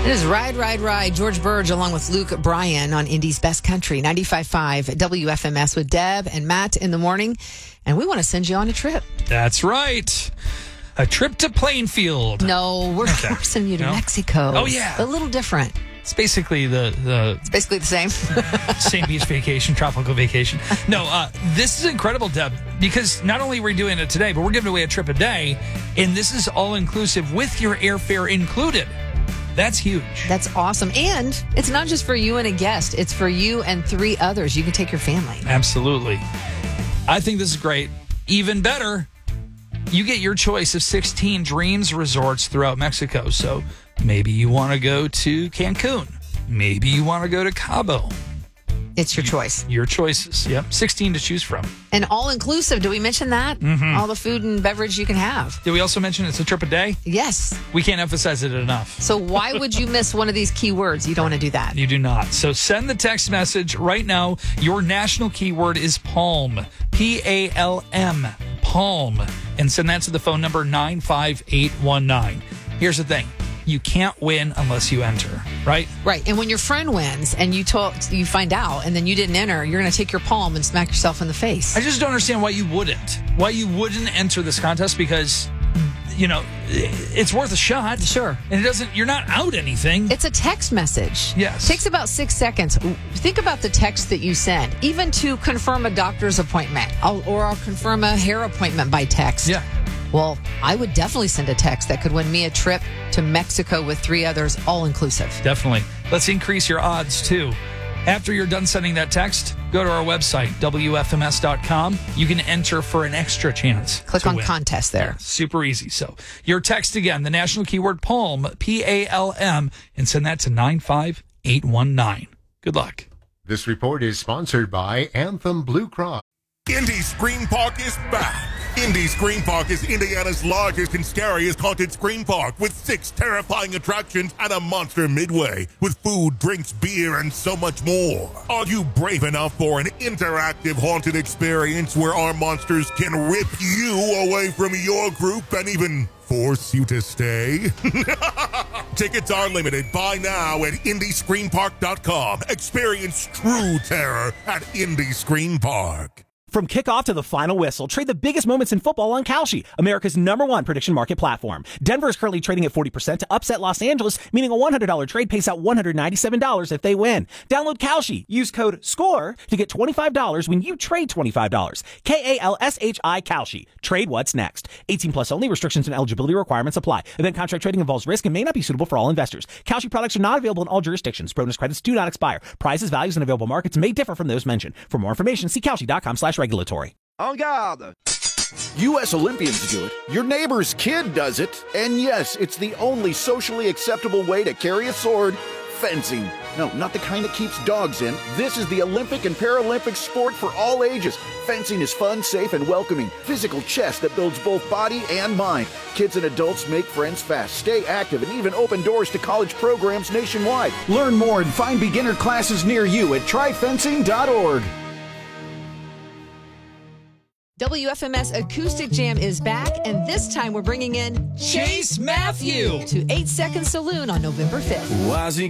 It is Ride, Ride, Ride. George Burge along with Luke Bryan on Indy's Best Country, 95.5 WFMS with Deb and Matt in the morning. And we want to send you on a trip. That's right. A trip to Plainfield. No, we're sending you to Mexico. Oh, yeah. A little different. It's basically It's basically the same. same beach vacation, tropical vacation. No, this is incredible, Deb, because not only are we doing it today, but we're giving away a trip a day, and this is all-inclusive with your airfare included. That's huge. That's awesome. And it's not just for you and a guest. It's for you and 3 others. You can take your family. Absolutely. I think this is great. Even better, you get your choice of 16 Dreams resorts throughout Mexico. So maybe you want to go to Cancun. Maybe you want to go to Cabo. It's your choice. Your choices. Yep. 16 to choose from. And all-inclusive. Do we mention that? Mm-hmm. All the food and beverage you can have. Did we also mention it's a trip a day? Yes. We can't emphasize it enough. So why would you miss one of these keywords? You don't want to do that. You do not. So send the text message right now. Your national keyword is PALM. P-A-L-M. PALM. And send that to the phone number 95819. Here's the thing. You can't win unless you enter, right? Right. And when your friend wins and you find out and then you didn't enter, you're going to take your palm and smack yourself in the face. I just don't understand why you wouldn't. Why you wouldn't enter this contest, because, it's worth a shot. Sure. And you're not out anything. It's a text message. Yes. It takes about 6 seconds. Think about the text that you send, even to confirm a doctor's appointment or I'll confirm a hair appointment by text. Yeah. Well, I would definitely send a text that could win me a trip to Mexico with 3 others, all inclusive. Definitely. Let's increase your odds, too. After you're done sending that text, go to our website, WFMS.com. You can enter for an extra chance. Click on contest there. Yeah, super easy. So your text again, the national keyword PALM, P-A-L-M, and send that to 95819. Good luck. This report is sponsored by Anthem Blue Cross. Indy Scream Park is back. Indy Scream Park is Indiana's largest and scariest haunted scream park with 6 terrifying attractions and a monster midway with food, drinks, beer, and so much more. Are you brave enough for an interactive haunted experience where our monsters can rip you away from your group and even force you to stay? Tickets are limited. Buy now at IndyScreamPark.com. Experience true terror at Indy Scream Park. From kickoff to the final whistle, trade the biggest moments in football on Kalshi, America's #1 prediction market platform. Denver is currently trading at 40% to upset Los Angeles, meaning a $100 trade pays out $197 if they win. Download Kalshi. Use code SCORE to get $25 when you trade $25. Kalshi Kalshi. Trade what's next. 18 plus only. Restrictions and eligibility requirements apply. Event contract trading involves risk and may not be suitable for all investors. Kalshi products are not available in all jurisdictions. Bonus credits do not expire. Prices, values, and available markets may differ from those mentioned. For more information, see Kalshi.com/regulatory. En garde! U.S. Olympians do it. Your neighbor's kid does it. And yes, it's the only socially acceptable way to carry a sword. Fencing. No, not the kind that keeps dogs in. This is the Olympic and Paralympic sport for all ages. Fencing is fun, safe, and welcoming. Physical chess that builds both body and mind. Kids and adults make friends fast, stay active, and even open doors to college programs nationwide. Learn more and find beginner classes near you at tryfencing.org. WFMS Acoustic Jam is back, and this time we're bringing in Chase Matthew to 8 Second Saloon on November 5th. Why's he